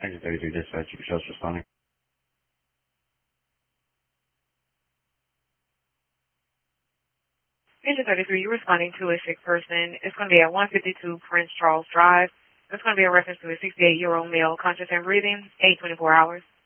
Engine 33 dispatch, you can show us responding. Engine 33, you're responding to a sick person. It's going to be at 152 Prince Charles Drive. It's going to be a reference to a 68-year-old male, conscious and breathing, 24 hours.